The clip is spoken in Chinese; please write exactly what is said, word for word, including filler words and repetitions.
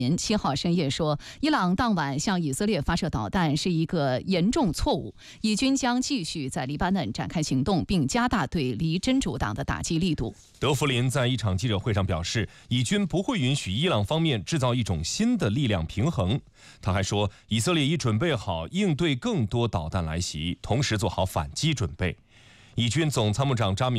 七号深夜说，伊朗当晚向以色列发射导弹是一个严重错误，以军将继续在黎巴嫩展开行动，并加大对离真主党的打击力度。 德弗林在一场记者会上表示，以军不会允许伊朗方面制造一种新的力量平衡。他还说，以色列已准备好应对更多导弹来袭，同时做好反击准备。以军总参谋长扎米